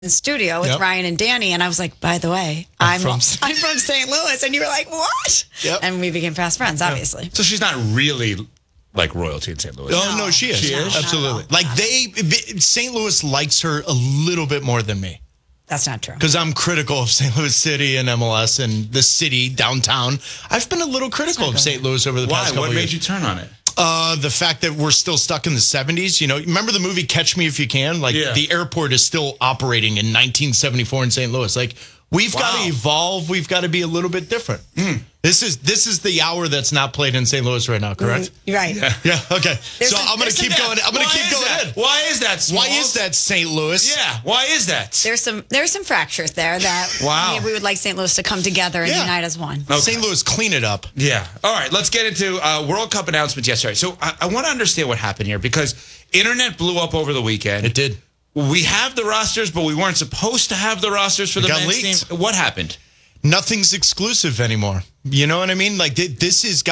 the studio with Ryan and Danny, and I was like, by the way, I'm from St. Louis, and you were like, what? Yep. And we became fast friends, obviously. So she's not really like royalty in St. Louis. Oh, no, she is. She is? Absolutely. Like St. Louis likes her a little bit more than me. That's not true. Because I'm critical of St. Louis City and MLS and the city downtown. I've been a little critical of St. Louis over the past couple What of made years. you turn on it? The fact that we're still stuck in the 70s. You know, remember the movie Catch Me If You Can? Like, the airport is still operating in 1974 in St. Louis. Like, we've got to evolve. We've got to be a little bit different. This is the hour that's not played in St. Louis right now, correct? Right. Yeah, okay. So I'm going to keep going. I'm going to keep going ahead. Why is that, Smalls? Why is that St. Louis? Yeah, why is that? There's some fractures there that we would like St. Louis to come together and unite as one. Okay. St. Louis, clean it up. Yeah. All right, let's get into World Cup announcements yesterday. So I want to understand what happened here because internet blew up over the weekend. It did. We have the rosters, but we weren't supposed to have the rosters for the men's team. What happened? Nothing's exclusive anymore. You know what I mean? Like, this is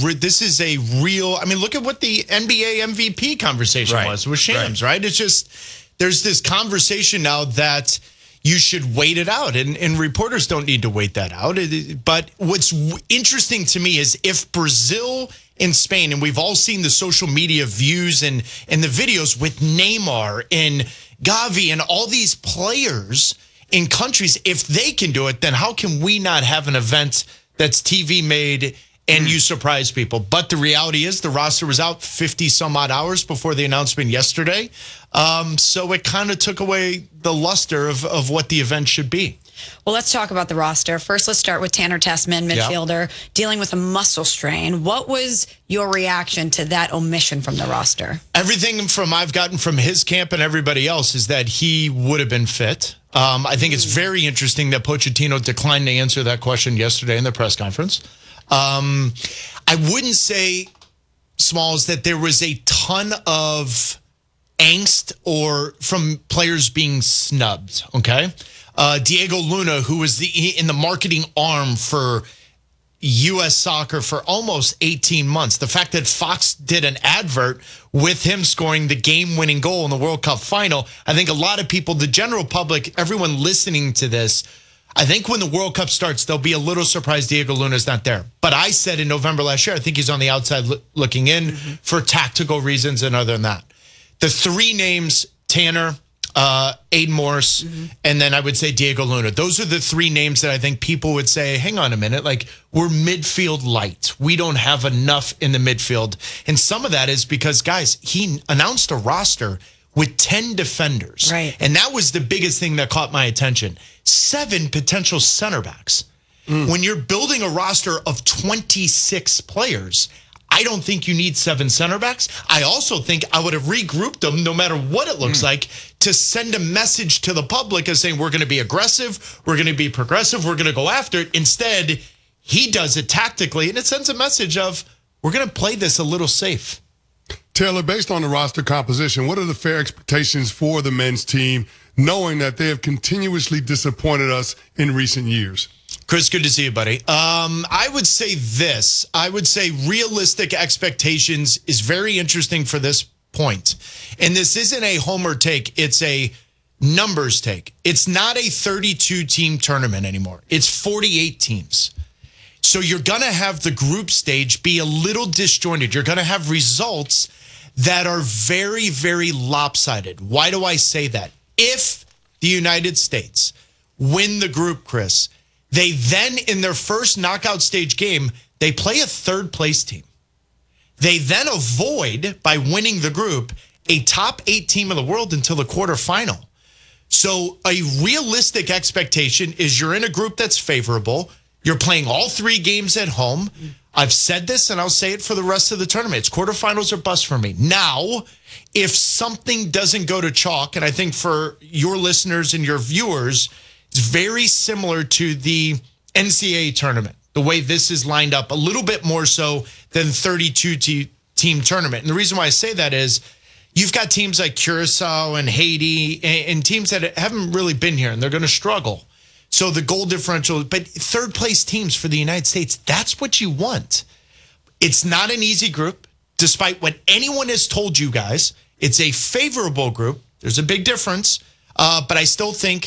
a real, I mean, look at what the NBA MVP conversation was with Shams, right? It's just, there's this conversation now that you should wait it out, and reporters don't need to wait that out. But what's interesting to me is if Brazil and Spain, and we've all seen the social media views and the videos with Neymar and Gavi and all these players in countries, if they can do it, then how can we not have an event that's TV made and you surprise people? But the reality is the roster was out 50 some odd hours before the announcement yesterday. So it kind of took away the luster of what the event should be. Well, let's talk about the roster. First, let's start with Tanner Tessman, midfielder, dealing with a muscle strain. What was your reaction to that omission from the roster? Everything I've gotten from his camp and everybody else is that he would have been fit. I think it's very interesting that Pochettino declined to answer that question yesterday in the press conference. I wouldn't say, Smalls, that there was a ton of angst or from players being snubbed, okay? Diego Luna, who was in the marketing arm for U.S. soccer for almost 18 months. The fact that Fox did an advert with him scoring the game-winning goal in the World Cup final, I think a lot of people, the general public, everyone listening to this, I think when the World Cup starts, they'll be a little surprised Diego Luna's not there. But I said in November last year, I think he's on the outside looking in for tactical reasons and other than that. The three names, Tanner, Aiden Morris, and then I would say Diego Luna. Those are the three names that I think people would say, hang on a minute, like we're midfield light. We don't have enough in the midfield. And some of that is because, guys, he announced a roster with 10 defenders. Right. And that was the biggest thing that caught my attention. 7 potential center backs. When you're building a roster of 26 players, I don't think you need 7 center backs. I also think I would have regrouped them, no matter what it looks like, to send a message to the public as saying we're going to be aggressive, we're going to be progressive, we're going to go after it. Instead, he does it tactically, and it sends a message of we're going to play this a little safe. Taylor, based on the roster composition, what are the fair expectations for the men's team, knowing that they have continuously disappointed us in recent years? Chris, good to see you, buddy. I would say this. I would say realistic expectations is very interesting for this point. And this isn't a homer take. It's a numbers take. It's not a 32-team tournament anymore. It's 48 teams. So you're going to have the group stage be a little disjointed. You're going to have results that are very, very lopsided. Why do I say that? If the United States win the group, Chris, they then, in their first knockout stage game, they play a third-place team. They then avoid, by winning the group, a top 8 team in the world until the quarterfinal. So a realistic expectation is you're in a group that's favorable. You're playing all 3 games at home. I've said this, and I'll say it for the rest of the tournament. It's quarterfinals or bust for me. Now, if something doesn't go to chalk, and I think for your listeners and your viewers, it's very similar to the NCAA tournament, the way this is lined up, a little bit more so than 32-team tournament. And the reason why I say that is you've got teams like Curacao and Haiti and teams that haven't really been here, and they're going to struggle. So the goal differential, but third-place teams for the United States, that's what you want. It's not an easy group, despite what anyone has told you guys. It's a favorable group. There's a big difference. But I still think